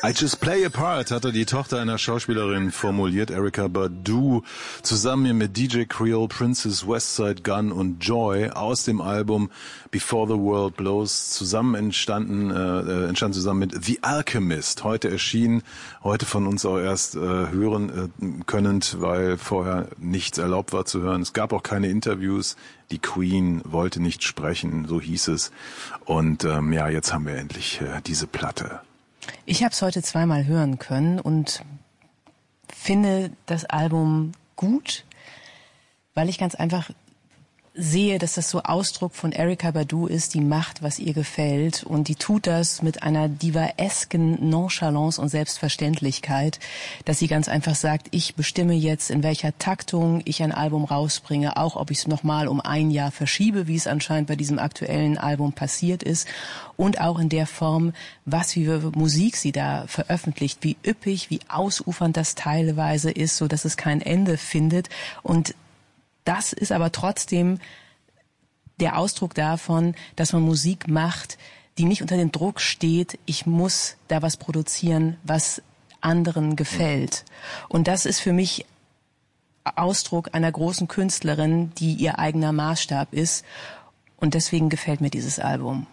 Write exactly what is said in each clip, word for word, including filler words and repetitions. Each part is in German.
I Just Play a Part, hatte die Tochter einer Schauspielerin formuliert, Erykah Badu, zusammen mit D J Creole, Princess, Westside Gun und Joy aus dem Album Before the World Blows, zusammen entstanden, äh, entstanden zusammen mit The Alchemist, heute erschienen, heute von uns auch erst äh, hören äh, könnend, weil vorher nichts erlaubt war zu hören. Es gab auch keine Interviews, die Queen wollte nicht sprechen, so hieß es. Und ähm, ja, jetzt haben wir endlich äh, diese Platte. Ich habe es heute zweimal hören können und finde das Album gut, weil ich ganz einfach sehe, dass das so Ausdruck von Erykah Badu ist, die macht, was ihr gefällt, und die tut das mit einer divaesken Nonchalance und Selbstverständlichkeit, dass sie ganz einfach sagt, ich bestimme jetzt, in welcher Taktung ich ein Album rausbringe, auch ob ich es nochmal um ein Jahr verschiebe, wie es anscheinend bei diesem aktuellen Album passiert ist, und auch in der Form, was für Musik sie da veröffentlicht, wie üppig, wie ausufernd das teilweise ist, so dass es kein Ende findet. Und das ist aber trotzdem der Ausdruck davon, dass man Musik macht, die nicht unter dem Druck steht, ich muss da was produzieren, was anderen gefällt. Und das ist für mich Ausdruck einer großen Künstlerin, die ihr eigener Maßstab ist. Und deswegen gefällt mir dieses Album.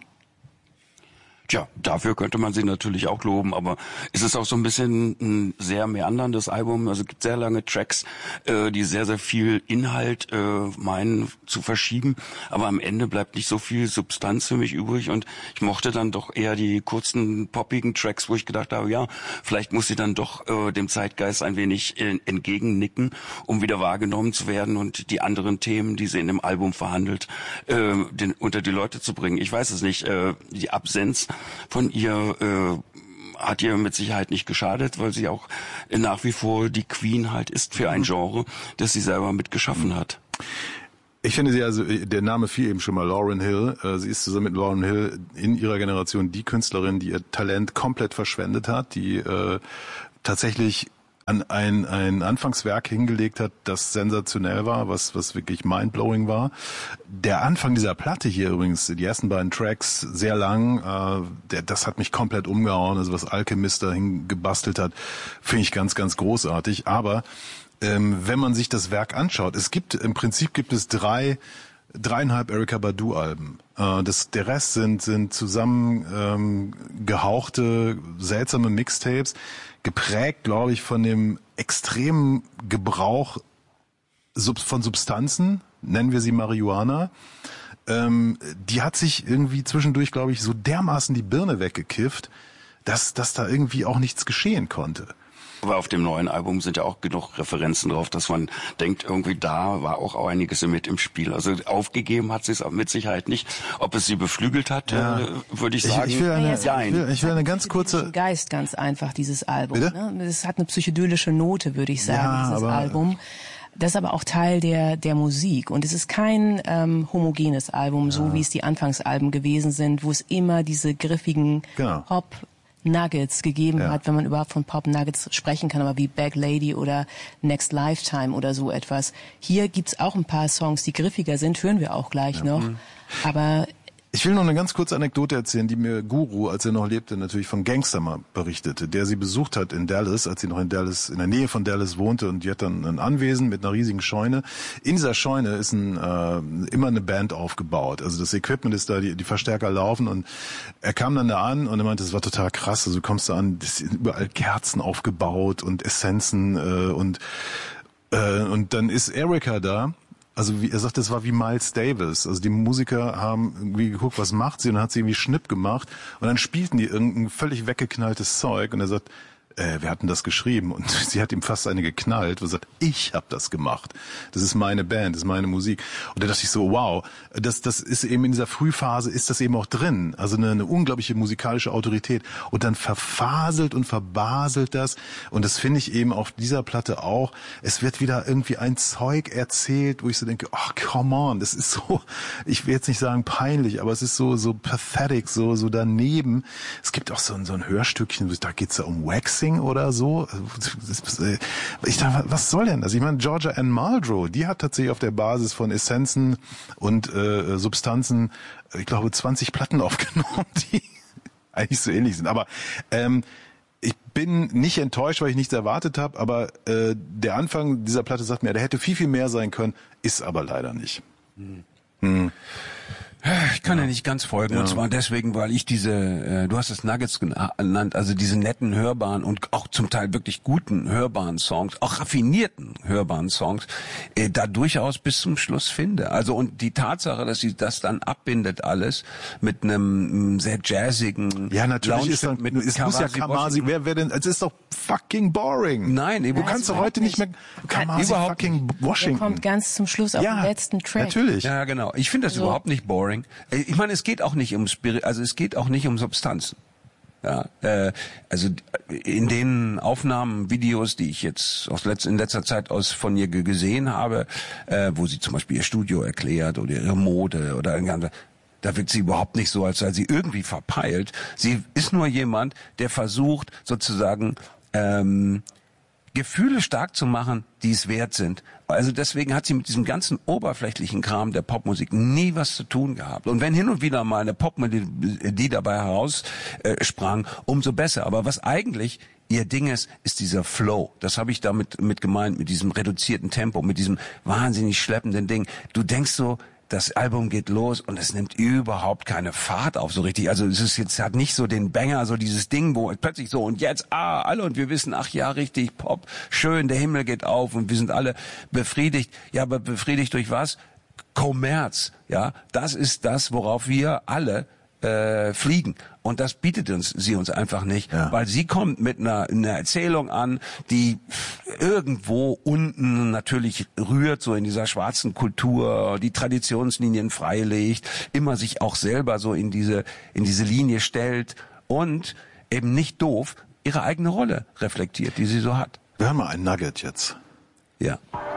Tja, dafür könnte man sie natürlich auch loben, aber es ist auch so ein bisschen ein sehr meanderndes Album. Also es gibt sehr lange Tracks, äh, die sehr, sehr viel Inhalt äh, meinen zu verschieben, aber am Ende bleibt nicht so viel Substanz für mich übrig, und ich mochte dann doch eher die kurzen, poppigen Tracks, wo ich gedacht habe, ja, vielleicht muss sie dann doch äh, dem Zeitgeist ein wenig äh, entgegennicken, um wieder wahrgenommen zu werden und die anderen Themen, die sie in dem Album verhandelt, äh, den, unter die Leute zu bringen. Ich weiß es nicht, äh, die Absenz von ihr äh, hat ihr mit Sicherheit nicht geschadet, weil sie auch nach wie vor die Queen halt ist für ein Genre, das sie selber mitgeschaffen hat. Ich finde sie also, der Name fiel eben schon mal, Lauryn Hill. Sie ist zusammen mit Lauryn Hill in ihrer Generation die Künstlerin, die ihr Talent komplett verschwendet hat, die äh, tatsächlich an ein, ein Anfangswerk hingelegt hat, das sensationell war, was, was wirklich mindblowing war. Der Anfang dieser Platte hier übrigens, die ersten beiden Tracks, sehr lang, äh, der, das hat mich komplett umgehauen, also was Alchemist da hingebastelt hat, finde ich ganz, ganz großartig. Aber ähm, wenn man sich das Werk anschaut, es gibt, im Prinzip gibt es drei, dreieinhalb Erykah Badu Alben. Äh, das, der Rest sind, sind zusammen ähm, gehauchte, seltsame Mixtapes, geprägt, glaube ich, von dem extremen Gebrauch von Substanzen, nennen wir sie Marihuana. Ähm, die hat sich irgendwie zwischendurch, glaube ich, so dermaßen die Birne weggekifft, dass, dass da irgendwie auch nichts geschehen konnte. Aber auf dem neuen Album sind ja auch genug Referenzen drauf, dass man denkt, irgendwie da war auch einiges mit im Spiel. Also aufgegeben hat sie es mit Sicherheit nicht. Ob es sie beflügelt hat, ja. äh, würde ich sagen, ich, ich will eine, nein. Ich will, ich will eine ganz kurze... Geist ganz einfach, dieses Album. Bitte? Ne? Es hat eine psychedelische Note, würde ich sagen, ja, dieses aber Album. Das ist aber auch Teil der der Musik. Und es ist kein ähm, homogenes Album, ja. so wie es die Anfangsalben gewesen sind, wo es immer diese griffigen genau. Pop Nuggets gegeben ja. hat, wenn man überhaupt von Pop Nuggets sprechen kann, aber wie Bag Lady oder Next Lifetime oder so etwas. Hier gibt's auch ein paar Songs, die griffiger sind, hören wir auch gleich ja. noch. Aber ich will noch eine ganz kurze Anekdote erzählen, die mir Guru, als er noch lebte, natürlich von Gangster mal berichtete, der sie besucht hat in Dallas, als sie noch in Dallas, in der Nähe von Dallas wohnte, und die hat dann ein Anwesen mit einer riesigen Scheune. In dieser Scheune ist ein, äh, immer eine Band aufgebaut. Also das Equipment ist da, die, die Verstärker laufen, und er kam dann da an und er meinte, das war total krass. Also du kommst da an, das sind überall Kerzen aufgebaut und Essenzen äh, und äh, und dann ist Erykah da. Also wie er sagt, das war wie Miles Davis. Also die Musiker haben irgendwie geguckt, was macht sie, und dann hat sie irgendwie Schnipp gemacht, und dann spielten die irgendein völlig weggeknalltes Zeug, und er sagt, äh, wir hatten das geschrieben, und sie hat ihm fast eine geknallt und sagt, ich habe das gemacht. Das ist meine Band, das ist meine Musik. Und da dachte ich so, wow, das das ist eben in dieser Frühphase, ist das eben auch drin. Also eine, eine unglaubliche musikalische Autorität. Und dann verfaselt und verbaselt das. Und das finde ich eben auf dieser Platte auch. Es wird wieder irgendwie ein Zeug erzählt, wo ich so denke, oh, come on, das ist so, ich will jetzt nicht sagen peinlich, aber es ist so so pathetic, so so daneben. Es gibt auch so ein, so ein Hörstückchen, da geht's ja um Waxing oder so. Ich dachte, was soll denn das? Ich meine, Georgia Ann Muldrow, die hat tatsächlich auf der Basis von Essenzen und äh, Substanzen, ich glaube, zwanzig Platten aufgenommen, die eigentlich so ähnlich sind. Aber ähm, ich bin nicht enttäuscht, weil ich nichts erwartet habe, aber äh, der Anfang dieser Platte sagt mir, der hätte viel, viel mehr sein können, ist aber leider nicht. Hm. Hm. Ich kann ja. ja nicht ganz folgen, ja. und zwar deswegen, weil ich diese, äh, du hast es Nuggets genannt, also diese netten, hörbaren und auch zum Teil wirklich guten, hörbaren Songs, auch raffinierten, hörbaren Songs, äh, da durchaus bis zum Schluss finde. Also und die Tatsache, dass sie das dann abbindet alles mit einem sehr jazzigen Ja, natürlich ist dann, mit es muss ja Kamasi, wer, wer denn, es ist doch fucking boring. Nein, du kannst doch heute nicht mehr Kamasi fucking Washington. Der kommt ganz zum Schluss auf ja, den letzten Track. Natürlich. Ja, genau. Ich finde das also überhaupt nicht boring. Ich meine, es geht auch nicht um Spirit, also es geht auch nicht um Substanzen. Ja, äh, also in den Aufnahmen, Videos, die ich jetzt aus letz, in letzter Zeit aus von ihr gesehen habe, äh, wo sie zum Beispiel ihr Studio erklärt oder ihre Mode oder irgendwas, da wirkt sie überhaupt nicht so, als sei sie irgendwie verpeilt. Sie ist nur jemand, der versucht sozusagen ähm, Gefühle stark zu machen, die es wert sind. Also deswegen hat sie mit diesem ganzen oberflächlichen Kram der Popmusik nie was zu tun gehabt. Und wenn hin und wieder mal eine Popmelodie dabei heraussprang, umso besser. Aber was eigentlich ihr Ding ist, ist dieser Flow. Das habe ich damit mit gemeint, mit diesem reduzierten Tempo, mit diesem wahnsinnig schleppenden Ding. Du denkst so, das Album geht los und es nimmt überhaupt keine Fahrt auf so richtig. Also es ist jetzt hat nicht so den Banger, so dieses Ding, wo plötzlich so und jetzt, ah, alle und wir wissen, ach ja, richtig, Pop, schön, der Himmel geht auf und wir sind alle befriedigt. Ja, aber befriedigt durch was? Kommerz, ja. Das ist das, worauf wir alle äh, fliegen. Und das bietet uns sie uns einfach nicht, ja. Weil sie kommt mit einer, einer Erzählung an, die irgendwo unten natürlich rührt, so in dieser schwarzen Kultur, die Traditionslinien freilegt, immer sich auch selber so in diese in diese Linie stellt und eben nicht doof ihre eigene Rolle reflektiert, die sie so hat. Wir hören mal ein Nugget jetzt. Ja.